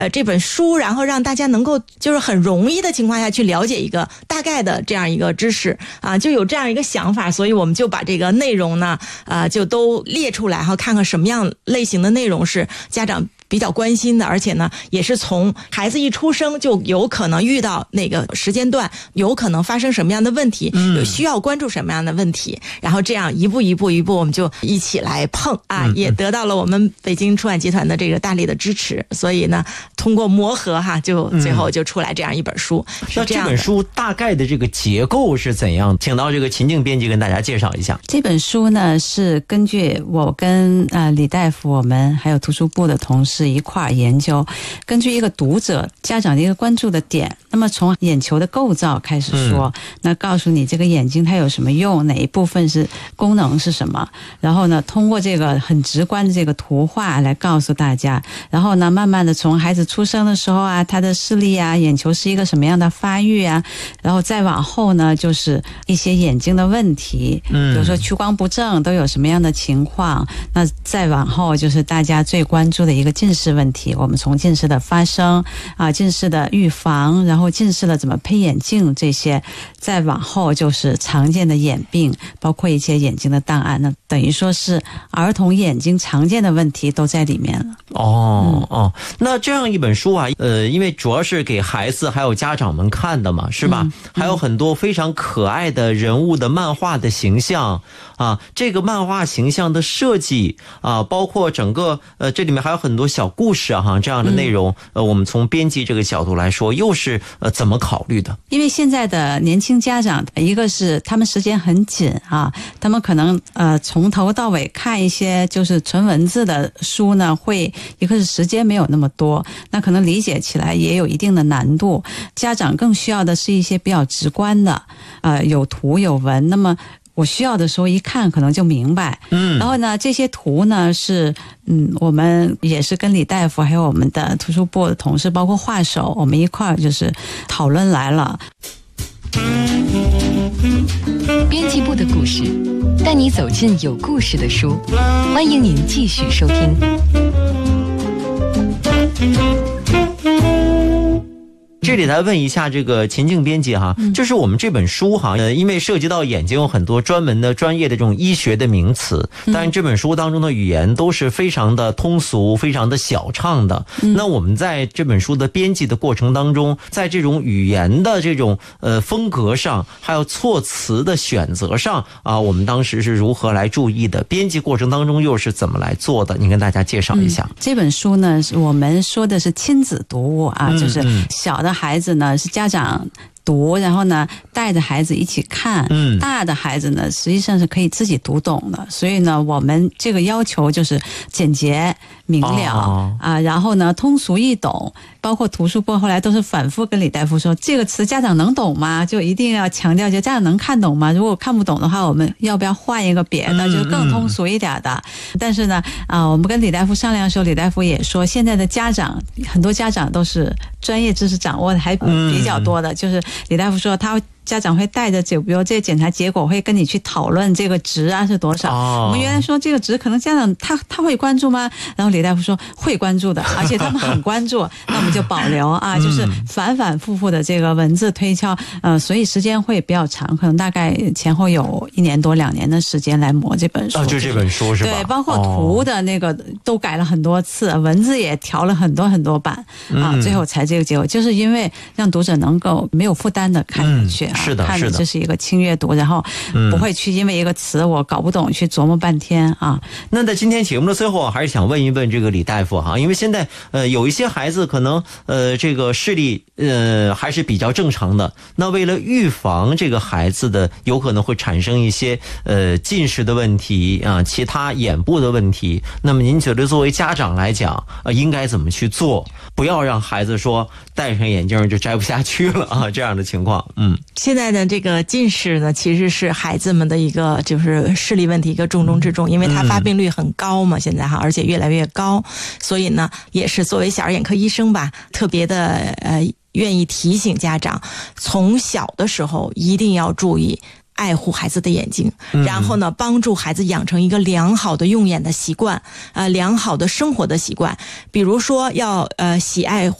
这本书，然后让大家能够就是很容易的情况下去了解一个大概的这样一个知识啊，就有这样一个想法，所以我们就把这个内容呢就都列出来，然后看看什么样类型的内容是家长比较关心的，而且呢也是从孩子一出生就有可能遇到那个时间段有可能发生什么样的问题，有需要关注什么样的问题，然后这样一步一步我们就一起来碰啊，也得到了我们北京出版集团的这个大力的支持，所以呢通过磨合就最后就出来这样一本书。 那这本书大概的这个结构是怎样？请到这个秦静编辑跟大家介绍一下。 这本书呢是根据我跟李大夫我们还有图书部的同事一块儿研究，根据一个读者家长的一个关注的点，那么从眼球的构造开始说，那告诉你这个眼睛它有什么用，哪一部分是功能是什么，然后呢通过这个很直观的这个图画来告诉大家，然后呢慢慢的从孩子出生的时候啊，他的视力啊，眼球是一个什么样的发育啊，然后再往后呢就是一些眼睛的问题，比如说屈光不正都有什么样的情况，那再往后就是大家最关注的一个近视问题，我们从近视的发生啊，近视的预防，然后近视了怎么配眼镜这些，再往后就是常见的眼病，包括一些眼睛的档案，那等于说是儿童眼睛常见的问题都在里面了。 那这样一本书啊，因为主要是给孩子还有家长们看的嘛，是吧？还有很多非常可爱的人物的漫画的形象啊，这个漫画形象的设计啊，包括整个这里面还有很多小故事啊，这样的内容，我们从编辑这个角度来说，又是怎么考虑的？因为现在的年轻家长，一个是他们时间很紧啊，他们可能从头到尾看一些就是纯文字的书呢，会一个是时间没有那么多，那可能理解起来也有一定的难度。家长更需要的是一些比较直观的，有图有文，那么我需要的时候一看可能就明白。然后呢，这些图呢是我们也是跟李大夫还有我们的图书部的同事，包括画手，我们一块儿就是讨论来了。 编辑部的故事，带你走进有故事的书，欢迎您继续收听。 这里来问一下这个秦静编辑哈，就是我们这本书哈，因为涉及到眼睛有很多专门的专业的这种医学的名词，但是这本书当中的语言都是非常的通俗，非常的小畅的。那我们在这本书的编辑的过程当中，在这种语言的这种风格上，还有措辞的选择上啊，我们当时是如何来注意的？编辑过程当中又是怎么来做的？你跟大家介绍一下。 这本书呢，我们说的是亲子读物啊，就是小的孩子呢是家长读，然后呢带着孩子一起看，大的孩子呢实际上是可以自己读懂的，所以呢我们这个要求就是简洁明了然后呢通俗易懂，包括图书部后来都是反复跟李大夫说，这个词家长能懂吗？就一定要强调，就家长能看懂吗？如果看不懂的话，我们要不要换一个别的，就更通俗一点的。但是呢我们跟李大夫商量的时候，李大夫也说，现在的家长很多家长都是专业知识掌握的还比较多的，就是李大夫说他家长会带着比如这个检查结果会跟你去讨论这个值啊是多少。我们原来说这个值可能家长他会关注吗？然后李大夫说会关注的，而且他们很关注那我们就保留啊，就是反反复复的这个文字推敲，所以时间会比较长，可能大概前后有1年多2年的时间来磨这本书。 就这本书是吧？ 对，包括图的那个都改了很多次，文字也调了很多很多版最后才这个结果，就是因为让读者能够没有负担的看下去是的， 看的这是一个轻阅读，然后不会去因为一个词我搞不懂去琢磨半天啊。 那在今天节目的最后，还是想问一问这个李大夫哈，因为现在有一些孩子可能这个视力还是比较正常的，那为了预防这个孩子的有可能会产生一些近视的问题啊，其他眼部的问题，那么您觉得作为家长来讲应该怎么去做，不要让孩子说戴上眼镜就摘不下去了啊这样的情况。 现在的这个近视呢，其实是孩子们的一个就是视力问题一个重中之重，因为它发病率很高嘛，现在而且越来越高，所以呢也是作为小儿眼科医生吧，特别的愿意提醒家长，从小的时候一定要注意爱护孩子的眼睛，然后呢，帮助孩子养成一个良好的用眼的习惯，良好的生活的习惯。比如说要喜爱